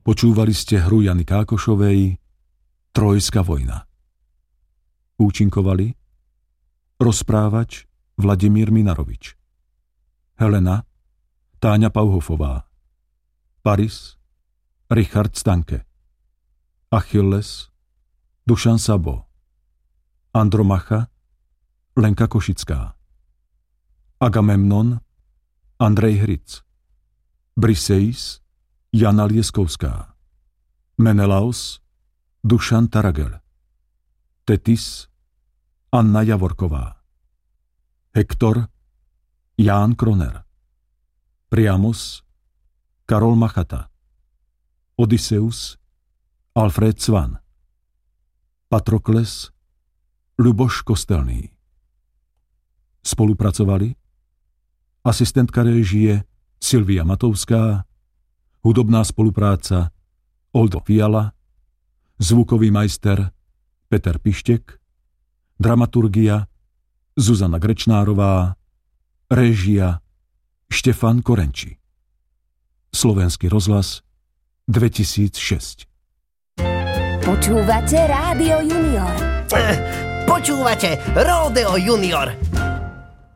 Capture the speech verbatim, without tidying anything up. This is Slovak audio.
Počúvali ste hru Jany Kákošovej Trojská vojna. Účinkovali rozprávač Vladimír Minarovič, Helena Táňa Pauhofová, Paris Richard Stanke, Achilles Dušan Sabo, Andromacha Lenka Košická, Agamemnon Andrej Hric, Briseis Jana Lieskovská, Menelaos Dušan Taragel, Tetis Anna Javorková, Hektor Ján Kroner, Priamos Karol Machata, Odysseus Alfred Cvan, Patrokles Ľuboš Kostelný. Spolupracovali asistentka réžie Silvia Matovská, hudobná spolupráca Oldo Fiala, zvukový majster Peter Pištek, dramaturgia Zuzana Grečnárová, réžia Štefan Korenči. Slovenský rozhlas dvetisícšesť. Počúvate Rádio Junior. Počúvate Ródeo Junior.